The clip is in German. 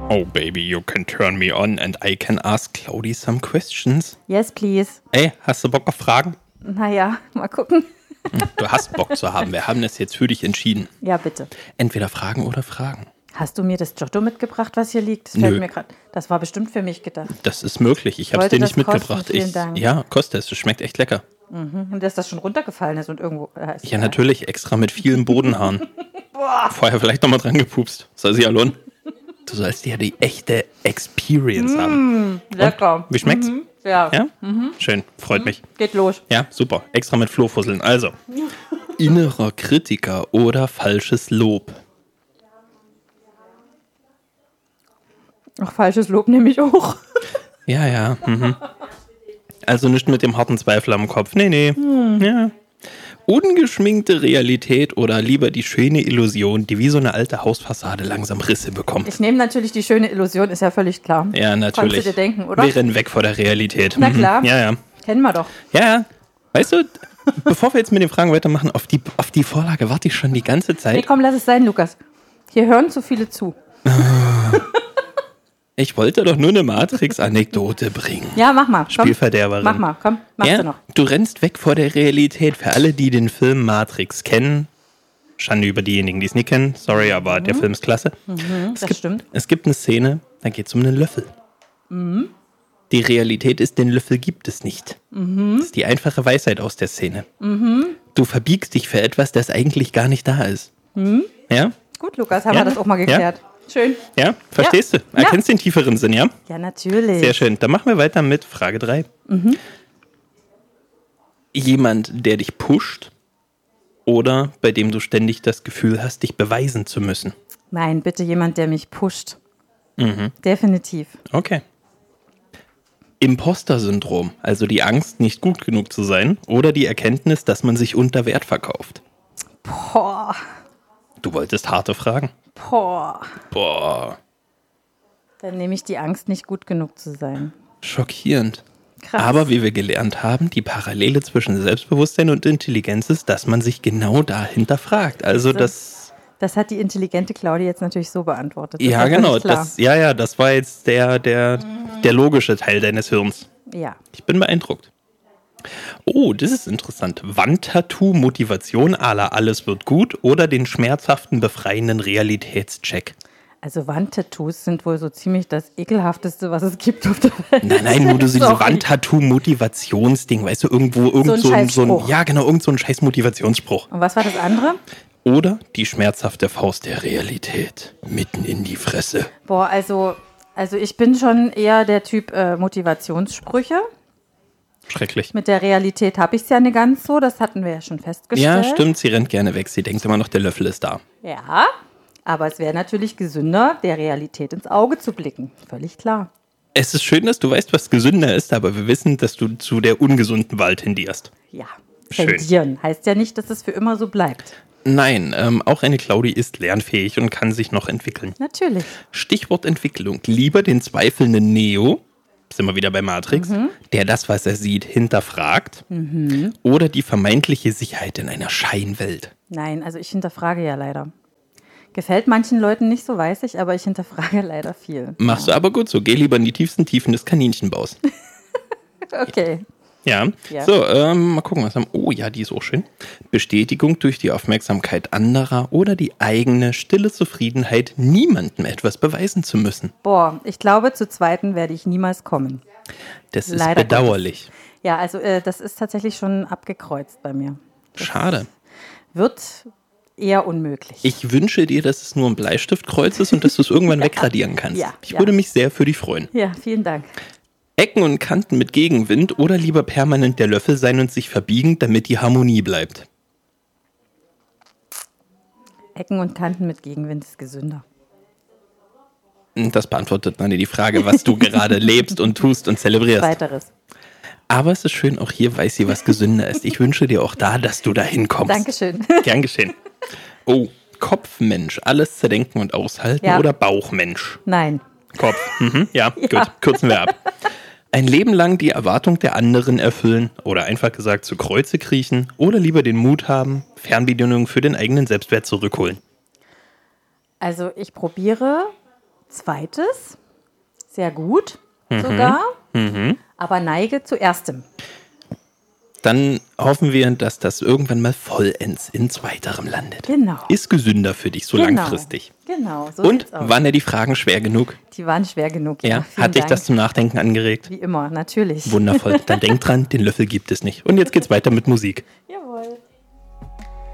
Oh, baby, you can turn me on and I can ask Claudi some questions. Yes, please. Ey, hast du Bock auf Fragen? Naja, mal gucken. Du hast Bock zu haben. Wir haben das jetzt für dich entschieden. Ja, bitte. Entweder Fragen oder Fragen. Hast du mir das Giotto mitgebracht, was hier liegt? Das Nö. fällt mir grad. Das war bestimmt für mich gedacht. Das ist möglich. Ich habe es Wollte dir nicht das kosten? mitgebracht. Vielen Dank. Ja, kostet es. Es schmeckt echt lecker. Und dass das schon runtergefallen ist und irgendwo... ist Ja, egal. natürlich. Extra mit vielen Bodenhaaren. Vorher vielleicht nochmal dran gepupst. Soll sie Alon? Du sollst ja die echte Experience haben. Lecker. Und? Wie schmeckt's? Ja. Ja? Schön. Freut mich. Geht los. Ja, super. Extra mit Flohfusseln. Also, innerer Kritiker oder falsches Lob? Ach, falsches Lob nehme ich auch. Ja, ja. Also nicht mit dem harten Zweifel am Kopf. Nee. Ja. Ungeschminkte Realität oder lieber die schöne Illusion, die wie so eine alte Hausfassade langsam Risse bekommt? Ich nehme natürlich die schöne Illusion, ist ja völlig klar. Ja, natürlich. Konntest du dir denken, oder? Wir rennen weg vor der Realität. Na klar. Ja. Kennen wir doch. Ja. Weißt du, bevor wir jetzt mit den Fragen weitermachen, auf die Vorlage warte ich schon die ganze Nee, Zeit. komm, lass es sein, Lukas. Hier hören zu viele zu. Ich wollte doch nur eine Matrix-Anekdote bringen. Ja, mach mal. Komm. Spielverderberin. Mach mal, komm, machst du noch. Du rennst weg vor der Realität. Für alle, die den Film Matrix kennen, Schande über diejenigen, die es nicht kennen, sorry, aber der Film ist klasse. Das stimmt. Es gibt eine Szene, da geht es um einen Löffel. Die Realität ist, den Löffel gibt es nicht. Das ist die einfache Weisheit aus der Szene. Du verbiegst dich für etwas, das eigentlich gar nicht da ist. Ja? Gut, Lukas, haben Ja? wir das auch mal geklärt. Schön. Ja? Verstehst du? Erkennst den tieferen Sinn, ja? Ja, natürlich. Sehr schön. Dann machen wir weiter mit Frage 3. Jemand, der dich pusht oder bei dem du ständig das Gefühl hast, dich beweisen zu müssen. Nein, bitte jemand, der mich pusht. Definitiv. Okay. Imposter-Syndrom, also die Angst, nicht gut genug zu sein oder die Erkenntnis, dass man sich unter Wert verkauft. Boah. Du wolltest harte Fragen. Boah, Dann nehme ich die Angst, nicht gut genug zu sein. schockierend. Krass. Aber wie wir gelernt haben, die Parallele zwischen Selbstbewusstsein und Intelligenz ist, dass man sich genau da hinterfragt. Also das... Das hat die intelligente Claudia jetzt natürlich so beantwortet. Das Ja, war völlig genau. klar. Das war jetzt der logische Teil deines Hirns. Ja. Ich bin beeindruckt. Oh, das ist interessant. Wandtattoo, Motivation à la alles wird gut oder den schmerzhaften, befreienden Realitätscheck? Also Wandtattoos sind wohl so ziemlich das ekelhafteste, was es gibt auf der Welt. Nein, nur diese Sorry. Wandtattoo-Motivationsding, weißt du, irgendwo So ein Scheißspruch. ja, genau, irgend so ein scheiß Motivationsspruch. Und was war das andere? Oder die schmerzhafte Faust der Realität mitten in die Fresse. Boah, also ich bin schon eher der Typ Motivationssprüche. Schrecklich. Mit der Realität habe ich es ja nicht ganz so, das hatten wir ja schon festgestellt. Ja, stimmt, sie rennt gerne weg. Sie denkt immer noch, der Löffel ist da. Ja, aber es wäre natürlich gesünder, der Realität ins Auge zu blicken. Völlig klar. Es ist schön, dass du weißt, was gesünder ist, aber wir wissen, dass du zu der ungesunden Wahl tendierst. Ja, Schön. tendieren heißt ja nicht, dass es für immer so bleibt. Nein, auch eine Claudi ist lernfähig und kann sich noch entwickeln. Natürlich. Stichwort Entwicklung. Lieber den zweifelnden Neo, sind wir wieder bei Matrix, der das, was er sieht, hinterfragt, oder die vermeintliche Sicherheit in einer Scheinwelt. Nein, also ich hinterfrage ja leider. Gefällt manchen Leuten nicht so, weiß ich, aber ich hinterfrage leider viel. Machst du aber gut so. Geh lieber in die tiefsten Tiefen des Kaninchenbaus. Okay. Ja. Ja. So, mal gucken, was haben. Oh ja, die ist auch schön. Bestätigung durch die Aufmerksamkeit anderer oder die eigene stille Zufriedenheit, niemandem etwas beweisen zu müssen. Boah, ich glaube, zu zweiten werde ich niemals kommen. Das ist Leider bedauerlich. Ja, also das ist tatsächlich schon abgekreuzt bei mir. Schade. Wird eher unmöglich. Ich wünsche dir, dass es nur ein Bleistiftkreuz ist und dass du es irgendwann wegradieren kannst. Ja, Ich würde mich sehr für dich freuen. Ja, vielen Dank. Ecken und Kanten mit Gegenwind oder lieber permanent der Löffel sein und sich verbiegen, damit die Harmonie bleibt? Ecken und Kanten mit Gegenwind ist gesünder. Das beantwortet meine die Frage, was du gerade lebst und tust und zelebrierst. Weiteres. Aber es ist schön, auch hier weiß sie, was gesünder ist. Ich wünsche dir auch da, dass du da hinkommst. Dankeschön. Gern geschehen. Oh, Kopfmensch, alles zerdenken und aushalten Ja. oder Bauchmensch? Nein. Kopf. Ja, gut, kürzen wir ab. Ein Leben lang die Erwartung der anderen erfüllen oder einfach gesagt zu Kreuze kriechen oder lieber den Mut haben, Fernbedienungen für den eigenen Selbstwert zurückholen. Also ich probiere zweites, sehr gut sogar, aber neige zu erstem. Dann hoffen wir, dass das irgendwann mal vollends in zweiterem landet. Genau. Ist gesünder für dich, so langfristig. Genau, so Und sieht's aus. waren dir die Fragen schwer genug? Die waren schwer genug, ja. Hat dich das zum Nachdenken angeregt? Wie immer, natürlich. Wundervoll. Dann denk dran, den Löffel gibt es nicht. Und jetzt geht's weiter mit Musik. Jawohl.